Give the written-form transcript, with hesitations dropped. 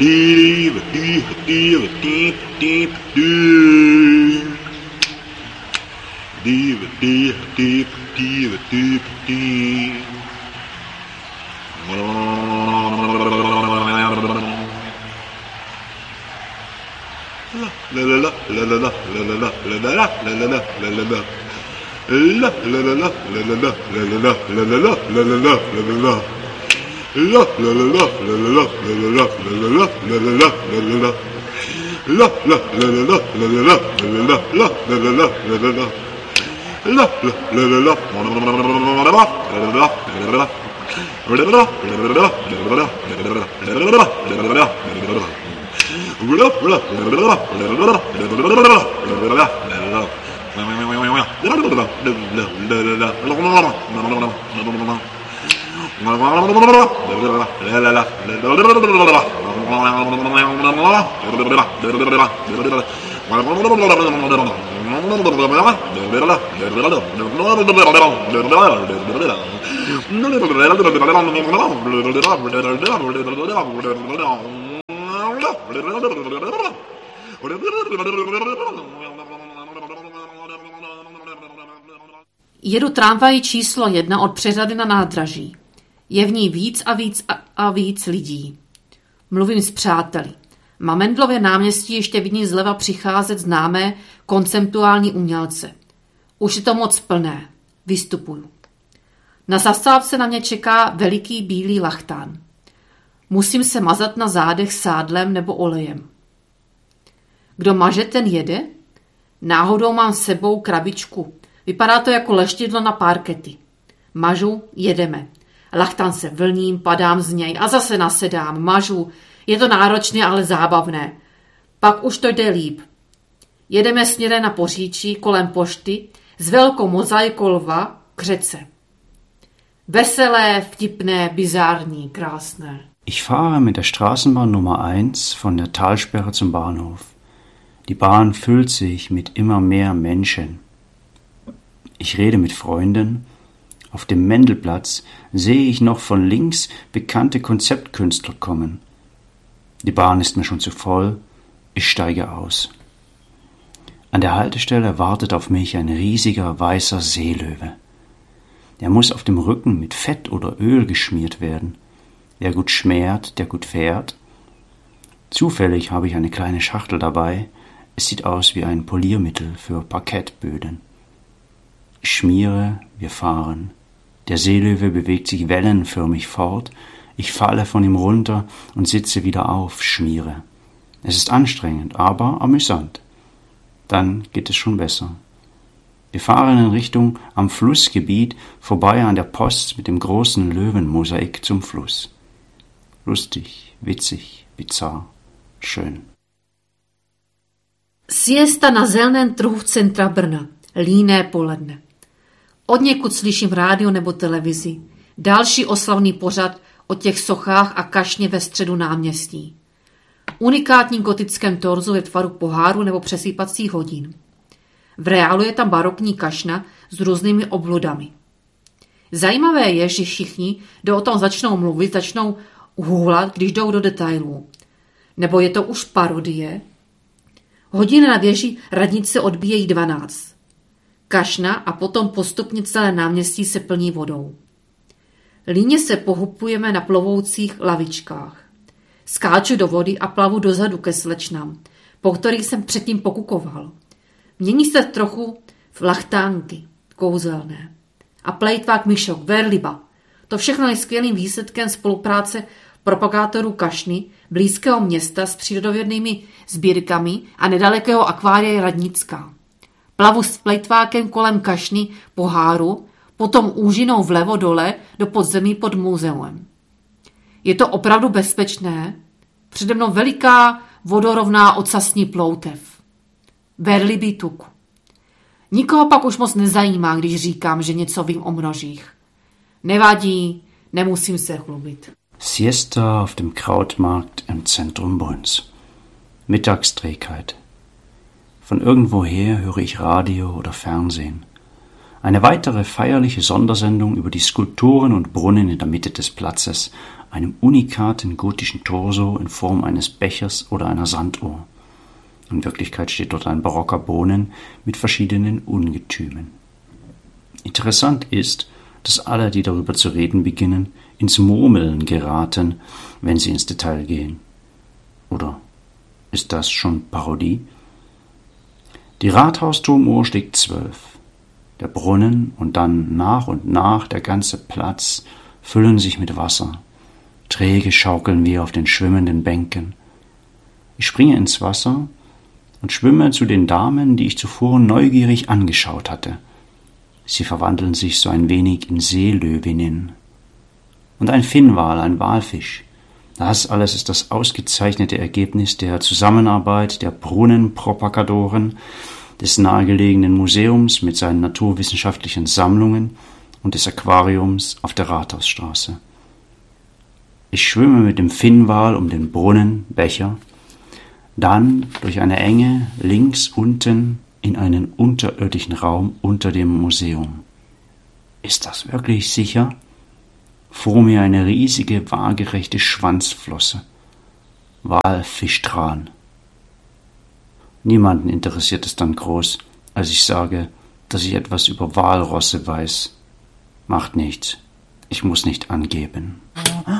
Jedu tramvají číslo 1 od přeřady na nádraží. Je v ní víc a víc a víc lidí. Mluvím s přáteli. Na Mendlově náměstí ještě vidím zleva přicházet známé konceptuální umělce. Už je to moc plné. Vystupuju. Na zastávce na mě čeká veliký bílý lachtán. Musím se mazat na zádech sádlem nebo olejem. Kdo maže, ten jede? Náhodou mám s sebou krabičku. Vypadá to jako leštidlo na parkety. Mažu, jedeme. Lachtán se vlním, padám z něj a zase nasedám, mažu. Je to náročné, ale zábavné. Pak už to jde líp. Jedeme směrem na Poříčí kolem pošty s velkou mozaikou lva k řece. Veselé, vtipné, bizarní, krásné. Ich fahre mit der Straßenbahn Nummer 1 von der Talsperre zum Bahnhof. Die Bahn füllt sich mit immer mehr Menschen. Ich rede mit Freunden. Auf dem Mendelplatz sehe ich noch von links bekannte Konzeptkünstler kommen. Die Bahn ist mir schon zu voll. Ich steige aus. An der Haltestelle wartet auf mich ein riesiger weißer Seelöwe. Der muss auf dem Rücken mit Fett oder Öl geschmiert werden. Wer gut schmäht, der gut fährt. Zufällig habe ich eine kleine Schachtel dabei. Es sieht aus wie ein Poliermittel für Parkettböden. Ich schmiere, wir fahren. Der Seelöwe bewegt sich wellenförmig fort. Ich falle von ihm runter und sitze wieder auf, schmiere. Es ist anstrengend, aber amüsant. Dann geht es schon besser. Wir fahren in Richtung am Flussgebiet vorbei an der Post mit dem großen Löwenmosaik zum Fluss. Lustig, witzig, bizarr, schön. Siesta na zeleném trhu v centra Brna. Líné poledne. Odněkud slyším v rádiu nebo televizi. Další oslavný pořad o těch sochách a kašně ve středu náměstí. Unikátní gotickém torzu ve tvaru poháru nebo přesýpacích hodin. V reálu je tam barokní kašna s různými obvodami. Zajímavé je, že všichni, kdo o tom začnou mluvit, začnou hůlat, když jdou do detailů. Nebo je to už parodie? Hodiny na věži radnice odbíjejí 12. Kašna a potom postupně celé náměstí se plní vodou. Líně se pohupujeme na plovoucích lavičkách. Skáču do vody a plavu dozadu ke slečnám, po kterých jsem předtím pokukoval. Mění se trochu v lachtánky, kouzelné. A plejtvák myšok, verliba. To všechno je skvělým výsledkem spolupráce propagátorů kašny, blízkého města s přírodovědnými sbírkami a nedalekého akvária Radnická. Plavu s plejtvákem kolem kašny poháru, potom úžinou vlevo dole do podzemí pod muzeum. Je to opravdu bezpečné? Přede mnou veliká vodorovná ocasní ploutev. Verlibý tuk. Nikoho pak už moc nezajímá, když říkám, že něco vím o množích. Nevadí, nemusím se chlubit. Siesta auf dem Krautmarkt im Zentrum Brünns. Mittagsträgheit. Von irgendwoher höre ich Radio oder Fernsehen. Eine weitere feierliche Sondersendung über die Skulpturen und Brunnen in der Mitte des Platzes, einem unikaten gotischen Torso in Form eines Bechers oder einer Sanduhr. In Wirklichkeit steht dort ein barocker Brunnen mit verschiedenen Ungetümen. Interessant ist, dass alle, die darüber zu reden beginnen, ins Murmeln geraten, wenn sie ins Detail gehen. Oder ist das schon Parodie? Die Rathausturmuhr schlägt 12. Der Brunnen und dann nach und nach der ganze Platz füllen sich mit Wasser. Träge schaukeln wir auf den schwimmenden Bänken. Ich springe ins Wasser und schwimme zu den Damen, die ich zuvor neugierig angeschaut hatte. Sie verwandeln sich so ein wenig in Seelöwinnen. Und ein Finnwal, ein Walfisch. Das alles ist das ausgezeichnete Ergebnis der Zusammenarbeit der Brunnenpropagadoren, des nahegelegenen Museums mit seinen naturwissenschaftlichen Sammlungen und des Aquariums auf der Rathausstraße. Ich schwimme mit dem Finnwal um den Brunnen, Becher, dann durch eine Enge links unten in einen unterirdischen Raum unter dem Museum. Ist das wirklich sicher? Vor mir eine riesige, waagerechte Schwanzflosse. Walfischtran. Niemanden interessiert es dann groß, als ich sage, dass ich etwas über Walrosse weiß. Macht nichts. Ich muss nicht angeben.